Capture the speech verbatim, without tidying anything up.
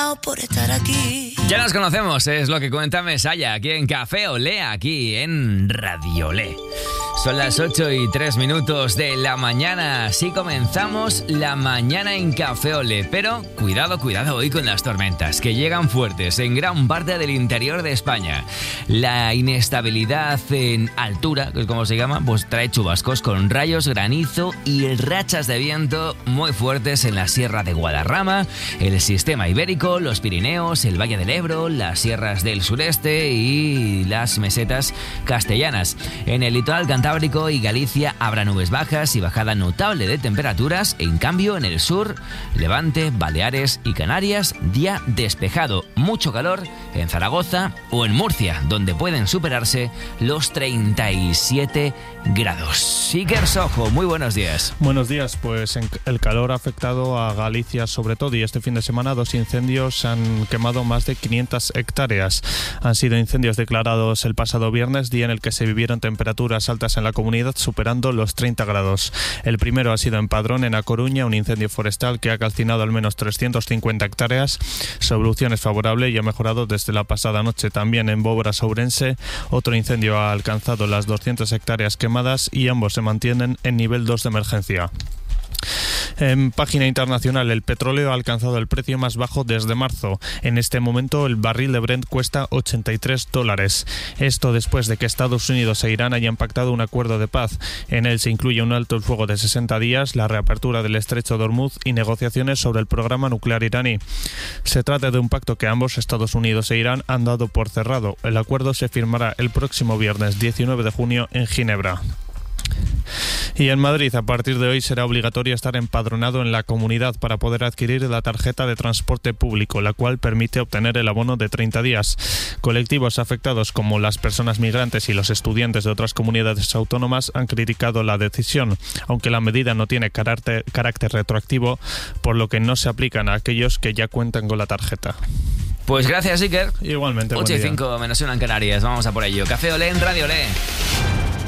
perdonado por estar aquí. Ya nos conocemos, es lo que cuenta Mesaya aquí en Café Olé, aquí en Radio Olé. Son las ocho y tres minutos de la mañana. Así comenzamos la mañana en Café Olé. Pero cuidado, cuidado hoy con las tormentas, que llegan fuertes en gran parte del interior de España. La inestabilidad en altura, que es como se llama, pues trae chubascos con rayos, granizo y rachas de viento muy fuertes en la Sierra de Guadarrama, el Sistema Ibérico, los Pirineos, el Valle del Ebro, las sierras del sureste y las mesetas castellanas. En el litoral cantábrico y Galicia habrá nubes bajas y bajada notable de temperaturas. En cambio, en el sur, Levante, Baleares y Canarias, día despejado. Mucho calor en Zaragoza o en Murcia, donde pueden superarse los treinta y siete grados. Iker Sojo, muy buenos días. Buenos días, pues el calor ha afectado a Galicia sobre todo, y este fin de semana dos incendios han quemado más de quinientas hectáreas. Han sido incendios declarados el pasado viernes, día en el que se vivieron temperaturas altas en la comunidad superando los treinta grados. El primero ha sido en Padrón, en A Coruña, un incendio forestal que ha calcinado al menos trescientas cincuenta hectáreas. Su evolución es favorable y ha mejorado desde la pasada noche. También en Bóveras, Ourense, otro incendio ha alcanzado las doscientas hectáreas quemadas y ambos se mantienen en nivel dos de emergencia. En página internacional, el petróleo ha alcanzado el precio más bajo desde marzo. En este momento, el barril de Brent cuesta ochenta y tres dólares. Esto después de que Estados Unidos e Irán hayan pactado un acuerdo de paz. En él se incluye un alto el fuego de sesenta días, la reapertura del estrecho de Hormuz y negociaciones sobre el programa nuclear iraní. Se trata de un pacto que ambos, Estados Unidos e Irán, han dado por cerrado. El acuerdo se firmará el próximo viernes diecinueve de junio en Ginebra. Y en Madrid, a partir de hoy será obligatorio estar empadronado en la comunidad para poder adquirir la tarjeta de transporte público, la cual permite obtener el abono de treinta días. Colectivos afectados como las personas migrantes y los estudiantes de otras comunidades autónomas han criticado la decisión, aunque la medida no tiene carácter, carácter retroactivo, por lo que no se aplican a aquellos que ya cuentan con la tarjeta. Pues gracias, Iker. Igualmente. ocho y cinco menos una en Canarias, vamos a por ello. Café Olé en Radio Olé.